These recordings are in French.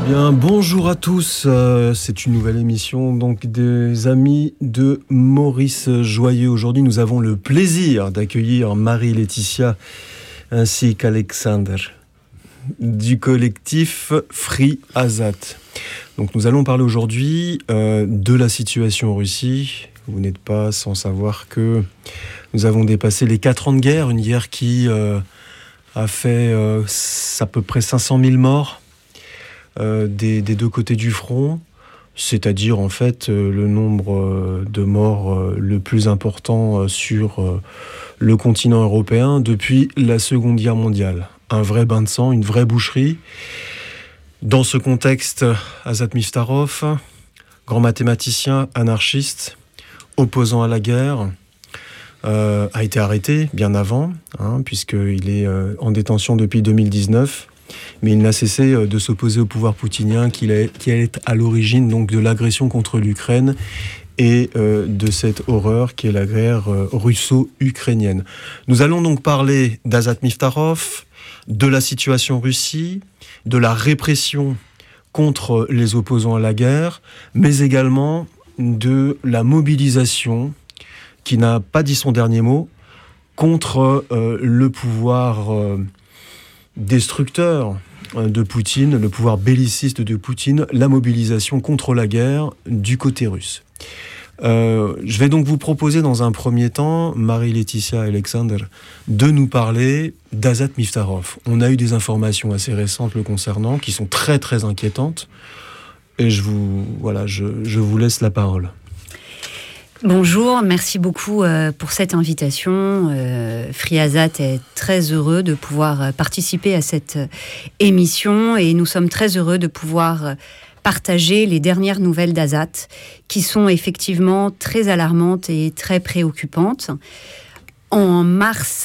Bien, bonjour à tous, c'est une nouvelle émission donc des amis de Maurice Joyeux. Aujourd'hui, nous avons le plaisir d'accueillir Marie-Laetitia ainsi qu'Alexandre du collectif Free Azat. Donc nous allons parler aujourd'hui de la situation en Russie. Vous n'êtes pas sans savoir que nous avons dépassé les 4 ans de guerre, une guerre qui a fait à peu près 500 000 morts. Des deux côtés du front, c'est-à-dire en fait le nombre de morts le plus important sur le continent européen depuis la Seconde Guerre mondiale. Un vrai bain de sang, une vraie boucherie. Dans ce contexte, Azat Miftarov, grand mathématicien, anarchiste, opposant à la guerre, a été arrêté bien avant, puisqu'il est en détention depuis 2019. Mais il n'a cessé de s'opposer au pouvoir poutinien qui est à l'origine donc de l'agression contre l'Ukraine et de cette horreur qui est la guerre russo-ukrainienne. Nous allons donc parler d'Azat Miftarov, de la situation en Russie, de la répression contre les opposants à la guerre, mais également de la mobilisation qui n'a pas dit son dernier mot contre le pouvoir destructeur de Poutine, le pouvoir belliciste de Poutine, la mobilisation contre la guerre du côté russe. Je vais donc vous proposer dans un premier temps, Marie-Laetitia et Alexandre, de nous parler d'Azat Miftarov. On a eu des informations assez récentes le concernant, qui sont très très inquiétantes, et je vous laisse la parole. Bonjour, merci beaucoup pour cette invitation. Free Azat est très heureux de pouvoir participer à cette émission et nous sommes très heureux de pouvoir partager les dernières nouvelles d'Azat qui sont effectivement très alarmantes et très préoccupantes. En mars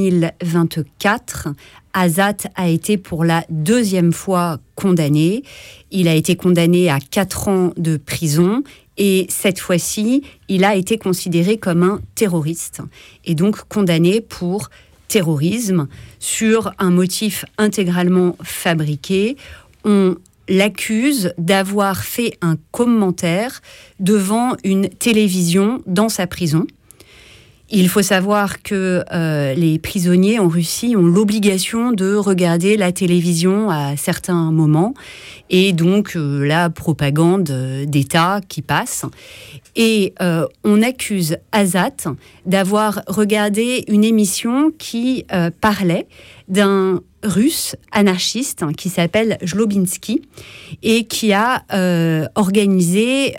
2024, Azat a été pour la 2e fois condamné. Il a été condamné à 4 ans de prison. Et cette fois-ci, il a été considéré comme un terroriste et donc condamné pour terrorisme sur un motif intégralement fabriqué. On l'accuse d'avoir fait un commentaire devant une télévision dans sa prison. Il faut savoir que les prisonniers en Russie ont l'obligation de regarder la télévision à certains moments et donc la propagande d'État qui passe. Et on accuse Azat d'avoir regardé une émission qui parlait d'un Russe anarchiste qui s'appelle Jlobinsky et qui a organisé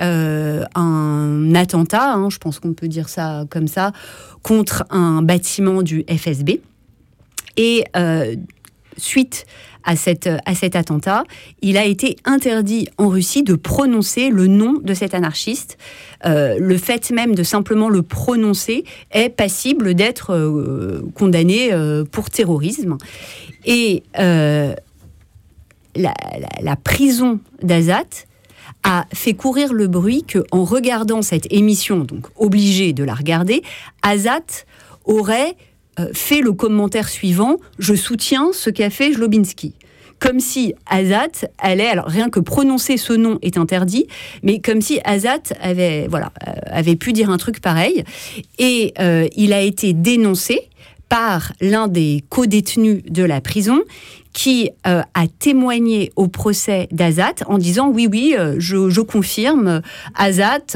un attentat, je pense qu'on peut dire ça comme ça, contre un bâtiment du FSB. Et suite à cet attentat, il a été interdit en Russie de prononcer le nom de cet anarchiste. Le fait même de simplement le prononcer est passible d'être condamné pour terrorisme. Et la prison d'Azat a fait courir le bruit qu'en regardant cette émission, donc obligé de la regarder, Azat aurait fait le commentaire suivant « Je soutiens ce qu'a fait Jlobinsky ». Comme si Azat allait, alors rien que prononcer ce nom est interdit, mais comme si Azat avait pu dire un truc pareil. Et il a été dénoncé par l'un des co-détenus de la prison qui a témoigné au procès d'Azat en disant oui, je confirme, Azat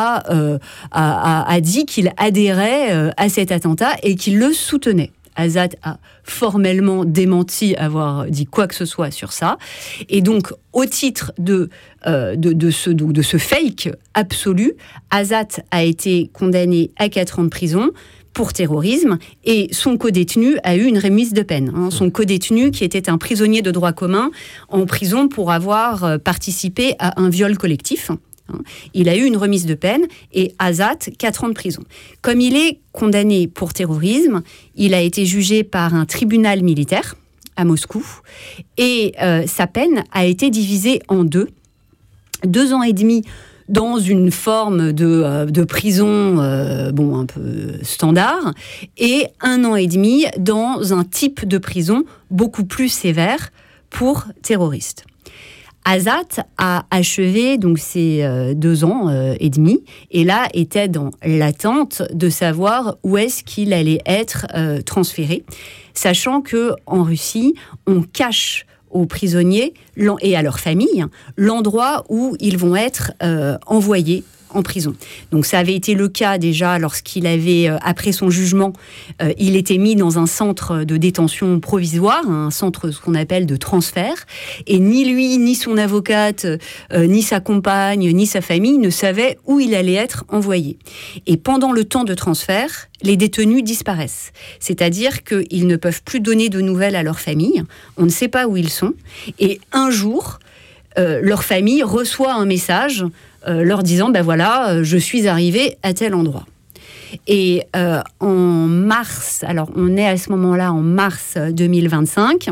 a dit qu'il adhérait à cet attentat et qu'il le soutenait. Azat a formellement démenti avoir dit quoi que ce soit sur ça. Et donc, au titre de ce fake absolu, Azat a été condamné à 4 ans de prison pour terrorisme, et son codétenu a eu une remise de peine. Son codétenu, qui était un prisonnier de droit commun, en prison pour avoir participé à un viol collectif. Il a eu une remise de peine, et Azat, 4 ans de prison. Comme il est condamné pour terrorisme, il a été jugé par un tribunal militaire à Moscou, et sa peine a été divisée en 2. 2 ans et demi dans une forme de prison un peu standard, et 1 an et demi dans un type de prison beaucoup plus sévère pour terroristes. Azat a achevé donc ses 2 ans et demi, et là était dans l'attente de savoir où est-ce qu'il allait être transféré, sachant que en Russie, on cache aux prisonniers et à leur famille l'endroit où ils vont être envoyés en prison. Donc ça avait été le cas déjà lorsqu'il avait, après son jugement, il était mis dans un centre de détention provisoire, un centre ce qu'on appelle de transfert, et ni lui, ni son avocate, ni sa compagne, ni sa famille ne savaient où il allait être envoyé. Et pendant le temps de transfert, les détenus disparaissent. C'est-à-dire qu'ils ne peuvent plus donner de nouvelles à leur famille, on ne sait pas où ils sont, et un jour, leur famille reçoit un message leur disant, ben voilà, je suis arrivé à tel endroit. Et en mars, alors on est à ce moment-là en mars 2025,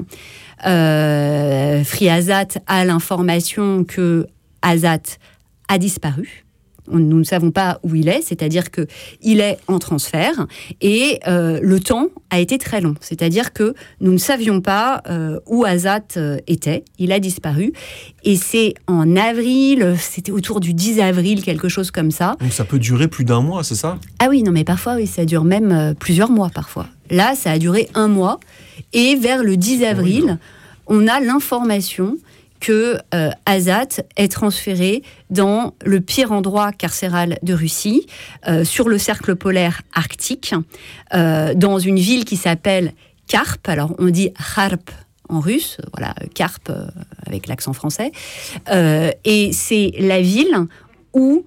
Friazat a l'information que Azat a disparu. Nous ne savons pas où il est, c'est-à-dire qu'il est en transfert, et le temps a été très long. C'est-à-dire que nous ne savions pas où Azat était, il a disparu, et c'est en avril, c'était autour du 10 avril, quelque chose comme ça. Donc ça peut durer plus d'1 mois, c'est ça ? Ah oui, non mais parfois, oui, ça dure même plusieurs mois parfois. Là, ça a duré 1 mois, et vers le 10 avril, on a l'information que Azat est transféré dans le pire endroit carcéral de Russie, sur le cercle polaire arctique, dans une ville qui s'appelle Karp. Alors on dit Kharp en russe, voilà, Karp avec l'accent français. Et c'est la ville où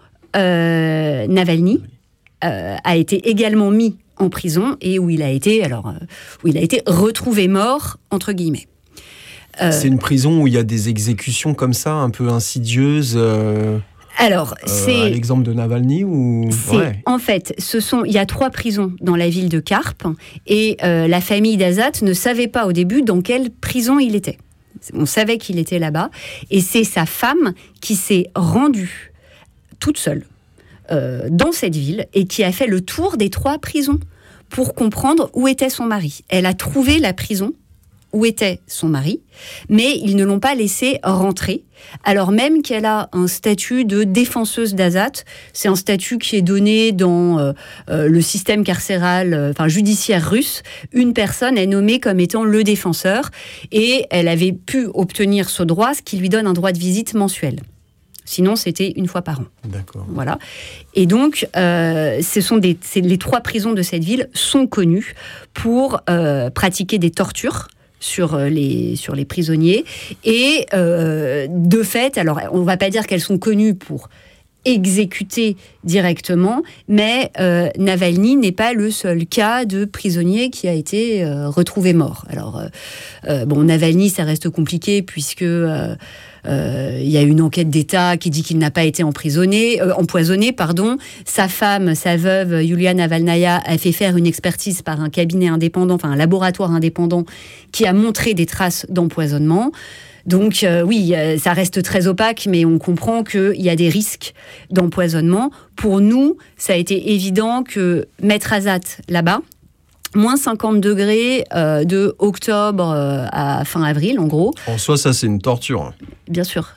Navalny a été également mis en prison et où il a été retrouvé mort, entre guillemets. C'est une prison où il y a des exécutions comme ça, un peu insidieuses. Alors, c'est à l'exemple de Navalny ou en fait, il y a 3 prisons dans la ville de Karp et la famille d'Azat ne savait pas au début dans quelle prison il était. On savait qu'il était là-bas et c'est sa femme qui s'est rendue toute seule dans cette ville et qui a fait le tour des 3 prisons pour comprendre où était son mari. Elle a trouvé la prison où était son mari, mais ils ne l'ont pas laissée rentrer, alors même qu'elle a un statut de défenseuse d'Azat. C'est un statut qui est donné dans le système carcéral, judiciaire russe. Une personne est nommée comme étant le défenseur, et elle avait pu obtenir ce droit, ce qui lui donne un droit de visite mensuel. Sinon, c'était 1 fois par an. D'accord. Voilà. Et donc, les 3 prisons de cette ville sont connues pour pratiquer des tortures sur les prisonniers. Et de fait, alors on ne va pas dire qu'elles sont connues pour exécuter directement, mais Navalny n'est pas le seul cas de prisonnier qui a été retrouvé mort. Alors, Navalny, ça reste compliqué puisque il y a une enquête d'État qui dit qu'il n'a pas été empoisonné. Sa femme, sa veuve, Yulia Navalnaya, a fait faire une expertise par un cabinet indépendant, un laboratoire indépendant, qui a montré des traces d'empoisonnement. Donc ça reste très opaque, mais on comprend qu'il y a des risques d'empoisonnement. Pour nous, ça a été évident que mettre Azat là-bas, moins 50 degrés de octobre à fin avril, en gros. En soi, ça, c'est une torture. Bien sûr.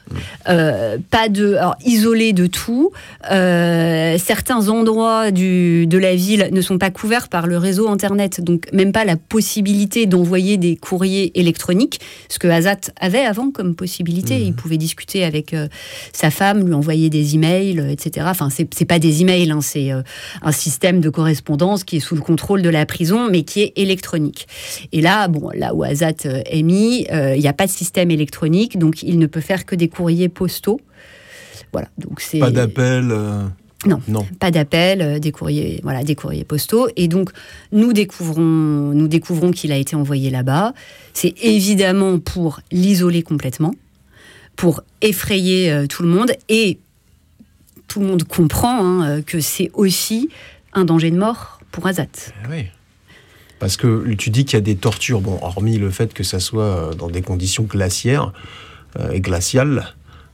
Isolé de tout. Certains endroits de la ville ne sont pas couverts par le réseau Internet, donc même pas la possibilité d'envoyer des courriers électroniques, ce que Azat avait avant comme possibilité. Il pouvait discuter avec sa femme, lui envoyer des emails, etc. Enfin, c'est pas des emails, c'est un système de correspondance qui est sous le contrôle de la prison, mais qui est électronique. Et là où Azat est mis, il n'y a pas de système électronique, donc il ne peut faire que des courriers postaux. Voilà, donc c'est pas d'appel. Non, pas d'appel, des courriers postaux. Et donc nous découvrons qu'il a été envoyé là-bas. C'est évidemment pour l'isoler complètement, pour effrayer tout le monde, et tout le monde comprend que c'est aussi un danger de mort pour Azat. Oui. Parce que tu dis qu'il y a des tortures, hormis le fait que ça soit dans des conditions glaciaires et glaciales,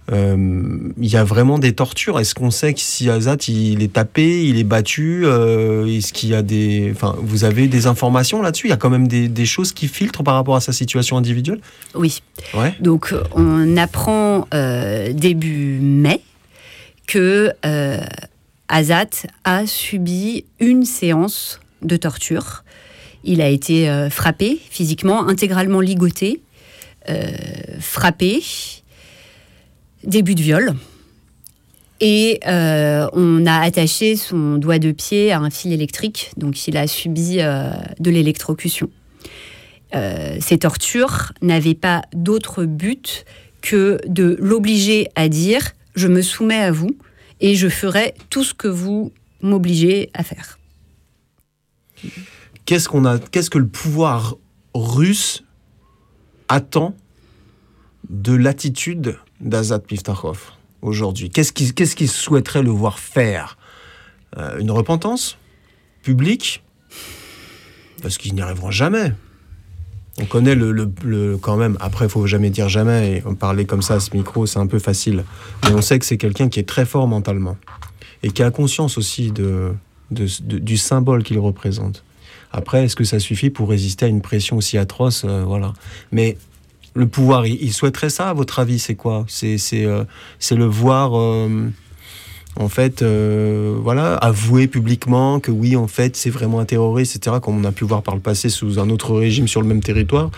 il y a vraiment des tortures. Est-ce qu'on sait que si Azat il est tapé, il est battu, est-ce qu'il y a des... Enfin, vous avez des informations là-dessus? Il y a quand même des choses qui filtrent par rapport à sa situation individuelle? Oui. Ouais. Donc, on apprend début mai que Azat a subi une séance de torture. Il a été frappé physiquement, intégralement ligoté, frappé, début de viol. Et on a attaché son doigt de pied à un fil électrique, donc il a subi de l'électrocution. Ces tortures n'avaient pas d'autre but que de l'obliger à dire « je me soumets à vous et je ferai tout ce que vous m'obligez à faire ». Qu'est-ce que le pouvoir russe attend de l'attitude d'Azat Miftakhov aujourd'hui? Qu'est-ce qu'il souhaiterait le voir faire? Une repentance publique? Parce qu'ils n'y arriveront jamais. On connaît quand même, après il ne faut jamais dire jamais, et parler comme ça à ce micro c'est un peu facile, mais on sait que c'est quelqu'un qui est très fort mentalement et qui a conscience aussi du symbole qu'il représente. Après, est-ce que ça suffit pour résister à une pression aussi atroce? Voilà. Mais le pouvoir, il souhaiterait ça, à votre avis? C'est quoi? C'est le voir, en fait, voilà, avouer publiquement que oui, en fait, c'est vraiment un terroriste, etc., comme on a pu voir par le passé sous un autre régime sur le même territoire,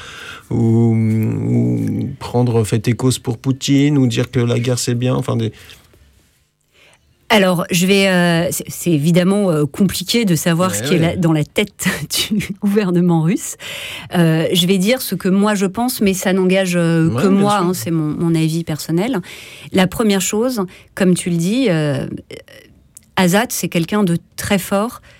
ou prendre fait et cause pour Poutine, ou dire que la guerre, c'est bien, enfin des... Alors, c'est évidemment compliqué de savoir ce qui est dans la tête du gouvernement russe. Je vais dire ce que moi je pense, mais ça n'engage que moi, c'est mon avis personnel. La première chose, comme tu le dis, Azat, c'est quelqu'un de très fort,